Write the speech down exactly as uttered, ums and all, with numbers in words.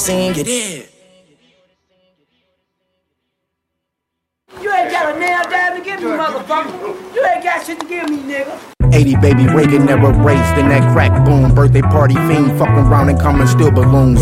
sing it in. You ain't got a nail down to give me, motherfucker. You ain't got shit to give me, nigga. eighty baby Reagan never raced in that crack boom. Birthday party fiend, fucking around and come and steal balloons.